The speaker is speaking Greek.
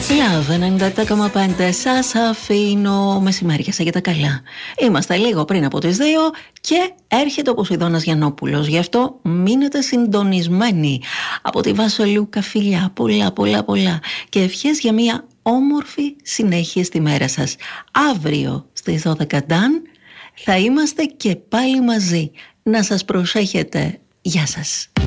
Love 97,5. Σας αφήνω μεσημέριασα για τα καλά. Είμαστε λίγο πριν από τις 2 και έρχεται ο Ποσειδώνας Γιαννόπουλος. Γι' αυτό μείνετε συντονισμένοι. Από τη Βασολούκα φιλιά, πολλά και ευχές για μια όμορφη συνέχεια στη μέρα σας. Αύριο στις 12 Νταν θα είμαστε και πάλι μαζί. Να σας προσέχετε. Γεια σας.